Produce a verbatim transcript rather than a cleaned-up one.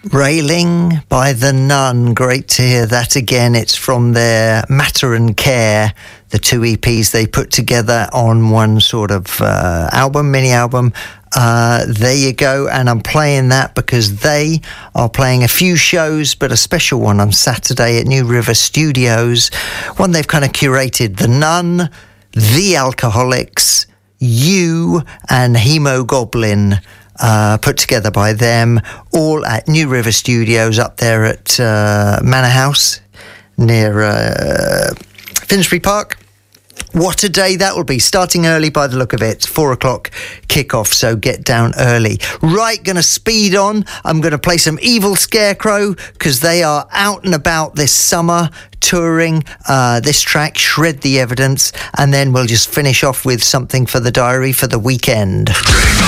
Railing by the Nun. Great to hear that again. It's from their Matter and Care, the two E Ps they put together on one sort of uh, album, mini album. Uh, there you go. And I'm playing that because they are playing a few shows, but a special one on Saturday at New River Studios. One they've kind of curated. The Nun, The Alcoholics, You, and Hemogoblin. Uh, put together by them, all at New River Studios up there at uh, Manor House near uh, Finsbury Park. What a day that will be, starting early by the look of it. Four o'clock kickoff, so get down early. Right, going to speed on. I'm going to play some Evil Scarecrow because they are out and about this summer touring. Uh, this track, Shred the Evidence, and then we'll just finish off with something for the diary for the weekend.